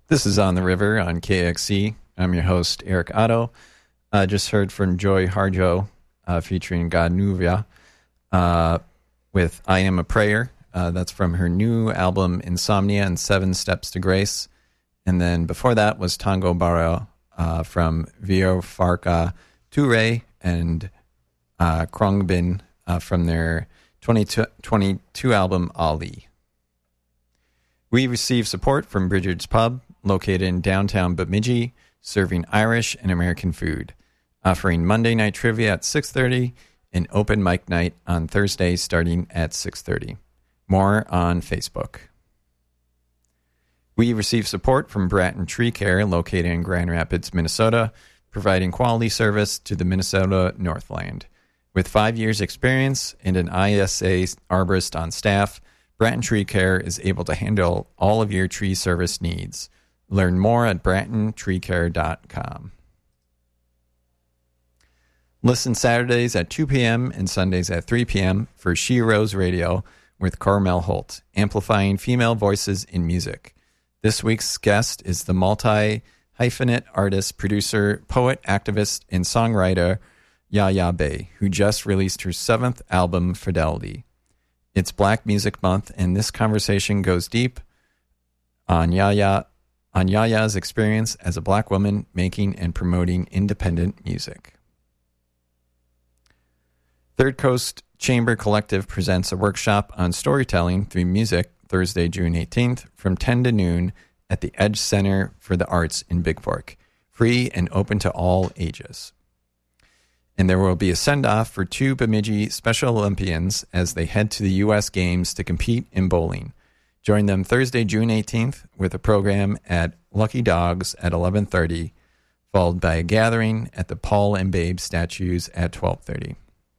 This is On the River on KXC. I'm your host, Eric Otto. Just heard from Joy Harjo featuring God Nuvia with I Am a Prayer. That's from her new album, Insomnia and Seven Steps to Grace. And then before that was Tango Barra from Vio Farka Toure and Krongbin from their 2022 album, Ali. We receive support from Bridger's Pub, located in downtown Bemidji, serving Irish and American food, offering Monday night trivia at 6:30 and open mic night on Thursday starting at 6:30. More on Facebook. We receive support from Bratton Tree Care, located in Grand Rapids, Minnesota, providing quality service to the Minnesota Northland. With 5 years' experience and an ISA arborist on staff, Bratton Tree Care is able to handle all of your tree service needs. Learn more at BrattonTreeCare.com. Listen Saturdays at 2 p.m. and Sundays at 3 p.m. for She Rose Radio with Carmel Holt, amplifying female voices in music. This week's guest is the multi-hyphenate artist, producer, poet, activist, and songwriter Yaya Bey, who just released her 7th album, Fidelity. It's Black Music Month, and this conversation goes deep on Yaya's experience as a Black woman making and promoting independent music. Third Coast Chamber Collective presents a workshop on storytelling through music Thursday, June 18th from 10 to noon at the Edge Center for the Arts in Big Fork, free and open to all ages. And there will be a send-off for 2 Bemidji Special Olympians as they head to the U.S. Games to compete in bowling. Join them Thursday, June 18th, with a program at Lucky Dogs at 11:30, followed by a gathering at the Paul and Babe statues at 12:30.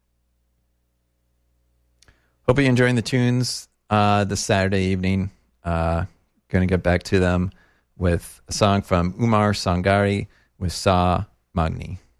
Hope you're enjoying the tunes this Saturday evening. Going to get back to them with a song from Umar Sangari with Sa Magni.